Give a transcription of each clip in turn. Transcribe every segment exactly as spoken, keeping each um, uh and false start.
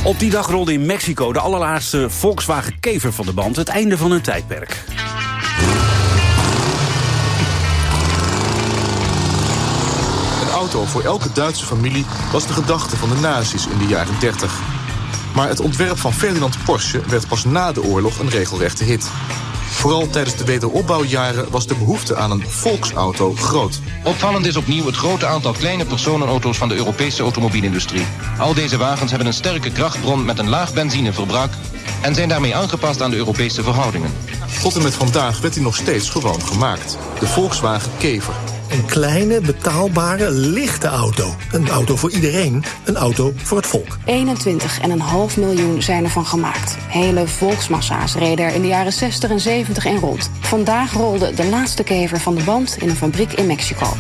Op die dag rolde in Mexico de allerlaatste Volkswagen Kever van de band. Het einde van een tijdperk. Een auto voor elke Duitse familie was de gedachte van de nazi's in de jaren dertig. Maar het ontwerp van Ferdinand Porsche werd pas na de oorlog een regelrechte hit. Vooral tijdens de wederopbouwjaren was de behoefte aan een volksauto groot. Opvallend is opnieuw het grote aantal kleine personenauto's van de Europese automobielindustrie. Al deze wagens hebben een sterke krachtbron met een laag benzineverbruik en zijn daarmee aangepast aan de Europese verhoudingen. Tot en met vandaag werd hij nog steeds gewoon gemaakt. De Volkswagen Kever. Een kleine, betaalbare, lichte auto. Een auto voor iedereen, een auto voor het volk. eenentwintig komma vijf miljoen zijn ervan gemaakt. Hele volksmassa's reden er in de jaren zestig en zeventig in rond. Vandaag rolde de laatste Kever van de band in een fabriek in Mexico.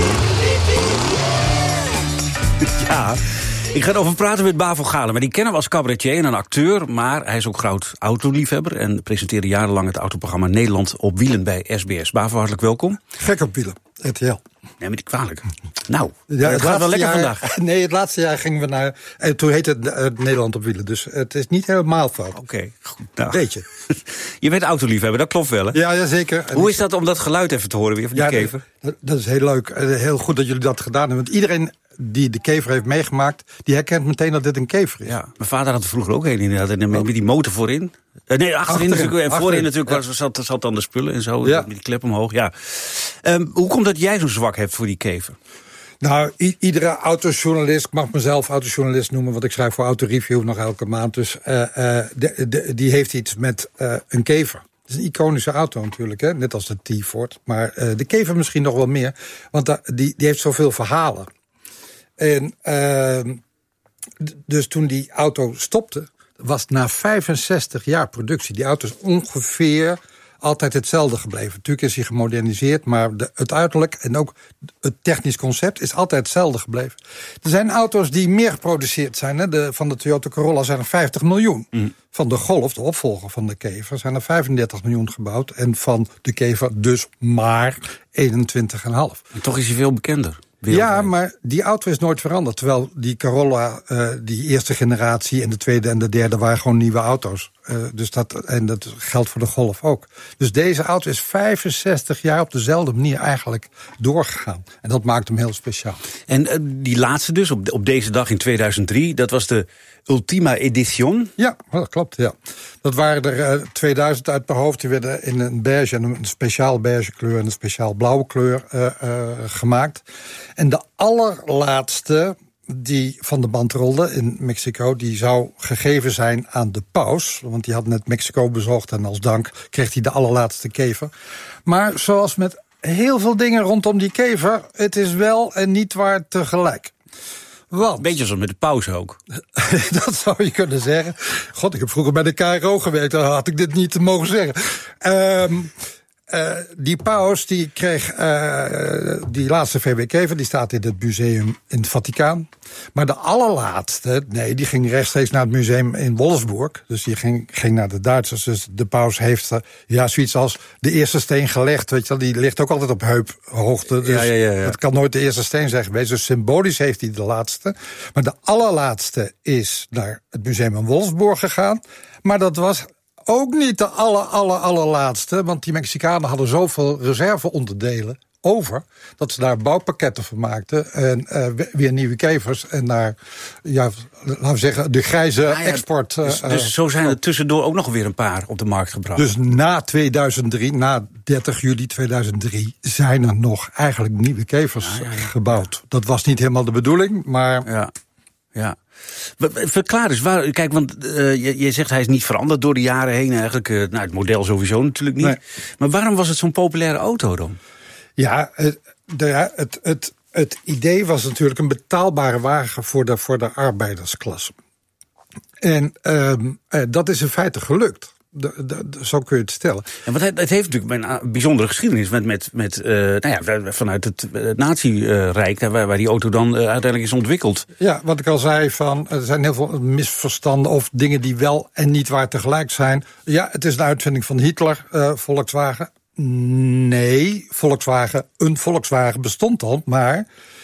Ja, ik ga erover praten met Bavo Galen. Maar die kennen we als cabaretier en een acteur. Maar hij is ook groot autoliefhebber en presenteerde jarenlang het autoprogramma Nederland op wielen bij S B S. Bavo, hartelijk welkom. Gek op wielen, R T L. Nee, maar niet kwalijk. Nou, ja, het gaat wel lekker jaar, vandaag. Nee, het laatste jaar gingen we naar... En toen heette het uh, Nederland op wielen. Dus het is niet helemaal fout. Oké, okay, goed. Nou. Weet je. Je bent autoliefhebber, dat klopt wel, hè? Ja, ja, zeker. Hoe is dat om dat geluid even te horen weer van die ja, Kever? Dat, dat is heel leuk. Heel goed dat jullie dat gedaan hebben. Want iedereen die de Kever heeft meegemaakt, die herkent meteen dat dit een Kever is. Ja, mijn vader had er vroeger ook een inderdaad. Met, met die motor voorin. Uh, nee, achterin, achterin natuurlijk. En achterin, voorin natuurlijk ja. was, zat, zat dan de spullen en zo. Ja. Met die klep omhoog, ja. Um, hoe komt dat jij zo'n zwak hebt voor die Kever? Nou, i- iedere autojournalist, ik mag mezelf autojournalist noemen, want ik schrijf voor Autoreview nog elke maand. Dus uh, uh, de, de, die heeft iets met uh, een Kever. Het is een iconische auto natuurlijk, hè? Net als de T-Ford. Maar uh, de Kever misschien nog wel meer, want da, die, die heeft zoveel verhalen. En uh, d- dus toen die auto stopte, was het na vijfenzestig jaar productie. Die auto is ongeveer altijd hetzelfde gebleven. Natuurlijk is hij gemoderniseerd, maar de, het uiterlijk en ook het technisch concept is altijd hetzelfde gebleven. Er zijn auto's die meer geproduceerd zijn. Hè? De, van de Toyota Corolla zijn er vijftig miljoen. Mm. Van de Golf, de opvolger van de Kever, zijn er vijfendertig miljoen gebouwd. En van de Kever dus maar eenentwintig komma vijf. En toch is hij veel bekender. Ja, maar die auto is nooit veranderd. Terwijl die Corolla, uh, die eerste generatie en de tweede en de derde waren gewoon nieuwe auto's. Uh, dus dat, en dat geldt voor de Golf ook. Dus deze auto is vijfenzestig jaar op dezelfde manier eigenlijk doorgegaan. En dat maakt hem heel speciaal. En uh, die laatste dus, op, op deze dag in tweeduizend drie, dat was de Ultima Edition? Ja, dat klopt, ja. Dat waren er uh, tweeduizend uit per hoofd. Die werden in een beige en een speciaal beige kleur en een speciaal blauwe kleur uh, uh, gemaakt. En de allerlaatste die van de band rolde in Mexico, die zou gegeven zijn aan de paus. Want die had net Mexico bezocht en als dank kreeg hij de allerlaatste Kever. Maar zoals met heel veel dingen rondom die Kever, het is wel en niet waar tegelijk. Want, beetje zoals met de paus ook. Dat zou je kunnen zeggen. God, ik heb vroeger bij de K R O gewerkt, dan had ik dit niet mogen zeggen. Um, Uh, die paus die kreeg uh, die laatste V W Kever, die staat in het museum in het Vaticaan. Maar de allerlaatste, nee, die ging rechtstreeks naar het museum in Wolfsburg. Dus die ging, ging naar de Duitsers. Dus de paus heeft uh, ja, zoiets als de eerste steen gelegd. Weet je wel, die ligt ook altijd op heuphoogte. Dus ja, ja, ja, ja. Het kan nooit de eerste steen zijn geweest. Dus symbolisch heeft hij de laatste. Maar de allerlaatste is naar het museum in Wolfsburg gegaan. Maar dat was ook niet de aller, aller, allerlaatste, want die Mexicanen hadden zoveel reserveonderdelen over, dat ze daar bouwpakketten van maakten en uh, weer nieuwe Kevers en naar, ja, laten we zeggen, de grijze ah, ja, export. Dus, uh, dus zo zijn er tussendoor ook nog weer een paar op de markt gebracht. Dus na tweeduizend drie, na dertig juli tweeduizend drie, zijn er nog eigenlijk nieuwe Kevers ah, ja, ja, gebouwd. Ja. Dat was niet helemaal de bedoeling, maar ja, ja. Verklaar eens, waar, kijk, want uh, je, je zegt hij is niet veranderd door de jaren heen eigenlijk. Uh, nou, het model sowieso natuurlijk niet. Nee. Maar waarom was het zo'n populaire auto dan? Ja, het, de, het, het, het idee was natuurlijk een betaalbare wagen voor de, voor de arbeidersklasse. En um, uh, dat is in feite gelukt. De, de, de, zo kun je het stellen. Ja, want het, het heeft natuurlijk een bijzondere geschiedenis met, met, met uh, nou ja, vanuit het uh, nazi-rijk, waar, waar die auto dan uh, uiteindelijk is ontwikkeld. Ja, wat ik al zei, van, er zijn heel veel misverstanden of dingen die wel en niet waar tegelijk zijn. Ja, het is een uitvinding van Hitler, uh, Volkswagen. Nee, Volkswagen, een Volkswagen bestond al, maar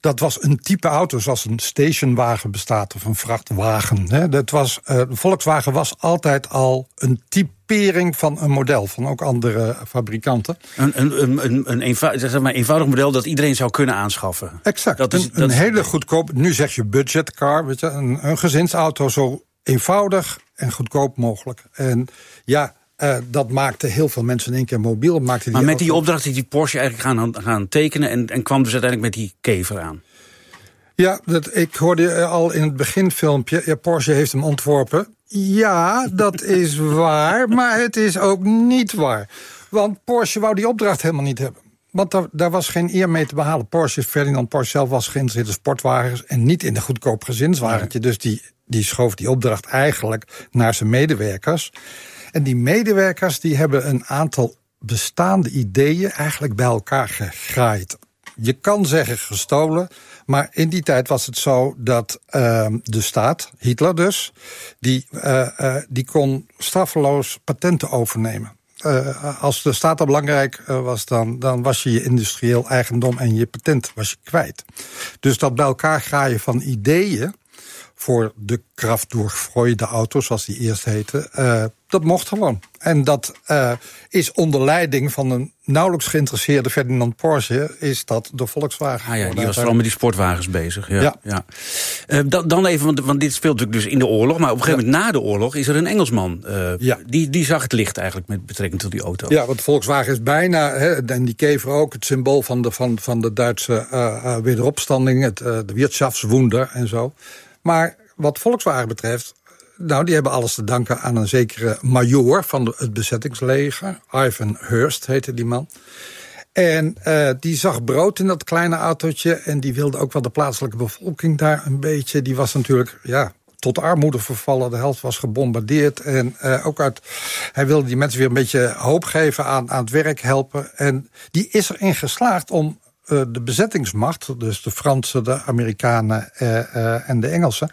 dat was een type auto zoals een stationwagen bestaat of een vrachtwagen. Hè. Dat was, uh, de Volkswagen was altijd al een typering van een model van ook andere fabrikanten. Een, een, een, een, een eenvoudig, zeg maar eenvoudig model dat iedereen zou kunnen aanschaffen. Exact. Dat is, een, dat een hele goedkoop, nu zeg je budgetcar, weet je, een, een gezinsauto zo eenvoudig en goedkoop mogelijk. En ja, uh, dat maakte heel veel mensen in één keer mobiel. Maakte die maar met auto... die opdracht die die Porsche eigenlijk gaan, gaan tekenen en, en kwam dus uiteindelijk met die kever aan. Ja, dat, ik hoorde al in het beginfilmpje, ja, Porsche heeft hem ontworpen. Ja, dat is waar, maar het is ook niet waar. Want Porsche wou die opdracht helemaal niet hebben. Want daar, daar was geen eer mee te behalen. Porsche, Ferdinand Porsche zelf was geïnteresseerd in sportwagens en niet in een goedkoop gezinswagentje. Dus die, die schoof die opdracht eigenlijk naar zijn medewerkers. En die medewerkers die hebben een aantal bestaande ideeën eigenlijk bij elkaar gegraaid. Je kan zeggen gestolen, maar in die tijd was het zo dat uh, de staat, Hitler dus, die, uh, uh, die kon straffeloos patenten overnemen. Uh, als de staat al belangrijk uh, was, dan, dan was je je industrieel eigendom en je patent was je kwijt. Dus dat bij elkaar graaien van ideeën voor de kraftdoorgevroeide auto's, zoals die eerst heette, uh, dat mocht gewoon. En dat uh, is onder leiding van een nauwelijks geïnteresseerde Ferdinand Porsche, is dat de Volkswagen. Ah ja, die was vooral met die sportwagens bezig. Ja, ja. ja. Uh, dan, dan even, want, want dit speelt natuurlijk dus in de oorlog, maar op een gegeven ja. moment na de oorlog is er een Engelsman. Uh, ja. die, die zag het licht eigenlijk met betrekking tot die auto. Ja, want Volkswagen is bijna, hè, en die kever ook, het symbool van de, van, van de Duitse uh, uh, wederopstanding, het, uh, de Wirtschaftswunder en zo. Maar wat Volkswagen betreft, nou, die hebben alles te danken aan een zekere majoor van de, het bezettingsleger. Ivan Hurst heette die man. En uh, die zag brood in dat kleine autootje en die wilde ook wel de plaatselijke bevolking daar een beetje. Die was natuurlijk, ja, tot armoede vervallen. De helft was gebombardeerd. En uh, ook uit, hij wilde die mensen weer een beetje hoop geven, aan, aan het werk helpen. En die is erin geslaagd om uh, de bezettingsmacht, dus de Fransen, de Amerikanen uh, uh, en de Engelsen,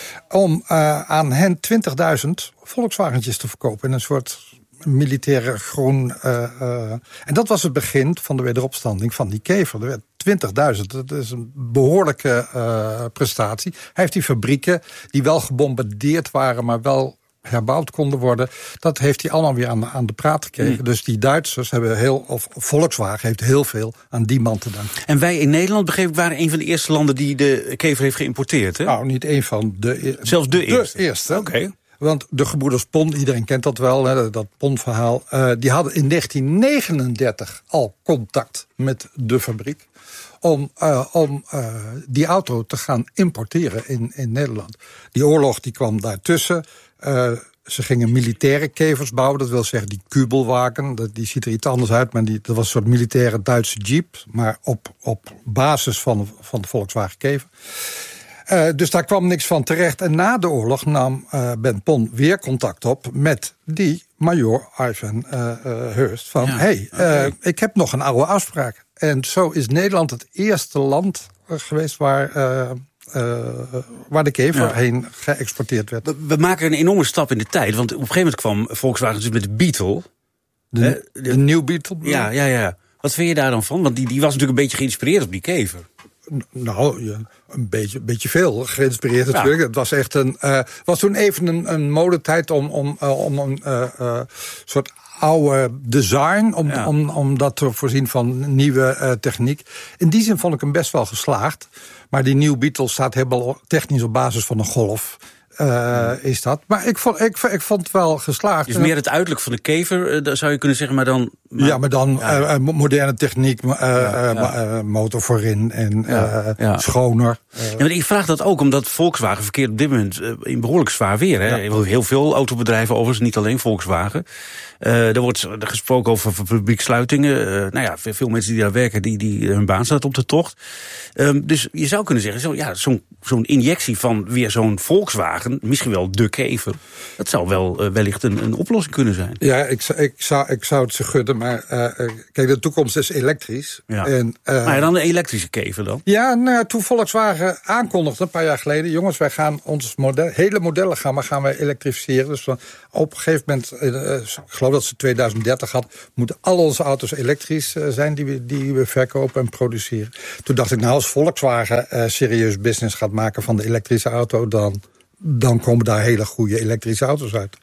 om uh, aan hen twintigduizend Volkswagentjes te verkopen in een soort militaire groen. Uh, uh, en dat was het begin van de wederopstanding van die kever. Er werd twintigduizend, dat is een behoorlijke uh, prestatie. Hij heeft die fabrieken, die wel gebombardeerd waren, maar wel herbouwd konden worden, dat heeft hij allemaal weer aan, aan de praat gekregen. Mm. Dus die Duitsers hebben heel, of Volkswagen heeft heel veel aan die man te danken. En wij in Nederland, begreep ik, waren een van de eerste landen die de kever heeft geïmporteerd, hè? Nou, niet een van de... Zelfs de eerste? De eerste. Oké. Okay. Want de gebroeders Pon, iedereen kent dat wel, hè, dat Pon-verhaal, uh, die hadden in negentien negenendertig al contact met de fabriek om, uh, om uh, die auto te gaan importeren in, in Nederland. Die oorlog die kwam daartussen. Uh, ze gingen militaire kevers bouwen, dat wil zeggen die Kubelwagen. Dat, die ziet er iets anders uit, maar die, dat was een soort militaire Duitse jeep, maar op, op basis van, van de Volkswagen kever. Uh, dus daar kwam niks van terecht. En na de oorlog nam uh, Ben Pon weer contact op met die majoor Ivan uh, uh, Hurst. Van, ja, hey, okay. uh, ik heb nog een oude afspraak. En zo is Nederland het eerste land uh, geweest waar... Uh, Uh, waar de kever ja. heen geëxporteerd werd. We, we maken een enorme stap in de tijd. Want op een gegeven moment kwam Volkswagen dus met de Beetle. De, de, de New Beetle? Ja, ja, ja. Wat vind je daar dan van? Want die, die was natuurlijk een beetje geïnspireerd op die kever. Nou, ja, een beetje, beetje veel geïnspireerd natuurlijk. Ja. Het was echt een, uh, was toen even een, een modetijd om, om, uh, om een uh, uh, soort oude design, om, ja. om, om dat te voorzien van nieuwe uh, techniek. In die zin vond ik hem best wel geslaagd. Maar die New Beetle staat helemaal technisch op basis van een Golf. Uh, is dat. Maar ik vond, ik, ik vond het wel geslaagd. Dus meer het uiterlijk van de kever, uh, zou je kunnen zeggen, maar dan... Maar, ja, maar dan ja. Uh, moderne techniek, uh, ja, ja. Uh, motor voorin en ja, uh, ja. schoner. Uh. Ja, maar ik vraag dat ook omdat Volkswagen verkeert op dit moment uh, in behoorlijk zwaar weer. Hè? Ja. Heel veel autobedrijven overigens, niet alleen Volkswagen. Uh, er wordt gesproken over fabrieksluitingen. Uh, nou ja, veel mensen die daar werken, die, die hun baan staat op de tocht. Um, dus je zou kunnen zeggen, zo, ja, zo'n, zo'n injectie van weer zo'n Volkswagen, misschien wel de kever, dat zou wel uh, wellicht een, een oplossing kunnen zijn. Ja, ik, ik, zou, ik zou het ze gunnen, Maar uh, kijk, de toekomst is elektrisch. Ja. En, uh, maar dan een elektrische kever dan? Ja, nou, toen Volkswagen aankondigde een paar jaar geleden... jongens, wij gaan ons model, hele modellen gaan, maar gaan wij elektrificeren. Dus dan, op een gegeven moment, uh, ik geloof dat ze tweeduizend dertig had... moeten al onze auto's elektrisch uh, zijn die we, die we verkopen en produceren. Toen dacht ik, nou, als Volkswagen uh, serieus business gaat maken van de elektrische auto... dan, dan komen daar hele goede elektrische auto's uit.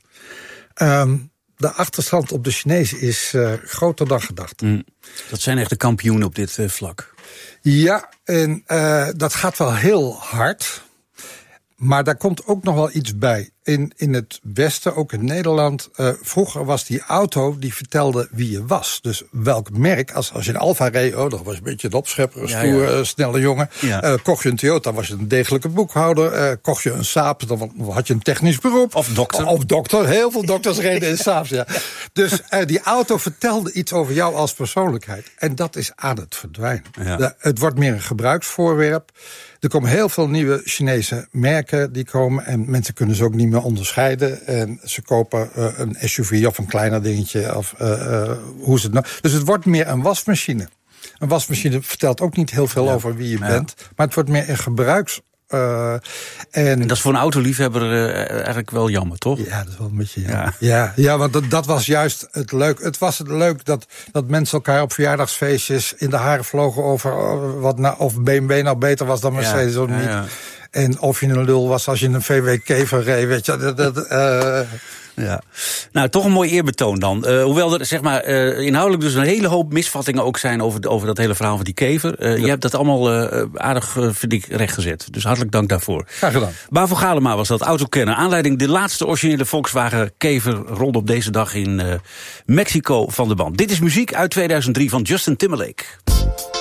Um, de achterstand op de Chinezen is uh, groter dan gedacht. Mm. Dat zijn echt de kampioenen op dit uh, vlak. Ja, en uh, dat gaat wel heel hard. Maar daar komt ook nog wel iets bij. In, in het Westen, ook in Nederland... Uh, vroeger was die auto die vertelde wie je was. Dus welk merk, als, als je een Alfa reed... oh, dat was een beetje een opschepper, een ja, stoer, ja. Uh, snelle jongen. Ja. Uh, kocht je een Toyota, was je een degelijke boekhouder. Uh, kocht je een Saab, dan had je een technisch beroep. Of dokter. Of dokter, heel veel dokters reden in Saabs, ja. Dus uh, die auto vertelde iets over jou als persoonlijkheid. En dat is aan het verdwijnen. Ja. De, het wordt meer een gebruiksvoorwerp. Er komen heel veel nieuwe Chinese merken die komen... en mensen kunnen ze ook niet meer onderscheiden. En ze kopen uh, een S U V of een kleiner dingetje. Of, uh, uh, hoe is het nou? Dus het wordt meer een wasmachine. Een wasmachine vertelt ook niet heel veel ja. over wie je ja. bent. Maar het wordt meer een gebruiks... Uh, en, en dat is voor een autoliefhebber uh, eigenlijk wel jammer, toch? Ja, dat is wel een beetje jammer. Ja, ja, ja want dat, dat was juist het leuk. Het was het leuk dat, dat mensen elkaar op verjaardagsfeestjes in de haren vlogen over uh, wat nou, of B M W nou beter was dan Mercedes ja, of niet. Ja, ja. En of je een lul was als je een V W Kever reed, weet je. Dat, dat, uh, Ja. Nou, toch een mooi eerbetoon dan. Uh, hoewel er zeg maar uh, inhoudelijk dus een hele hoop misvattingen ook zijn over, over dat hele verhaal van die kever. Uh, ja. Je hebt dat allemaal uh, aardig, uh, vind ik, rechtgezet. Dus hartelijk dank daarvoor. Graag gedaan. Bavo Galema was dat, autokenner. Aanleiding de laatste originele Volkswagen kever rolde op deze dag in uh, Mexico van de band. Dit is muziek uit tweeduizend drie van Justin Timberlake.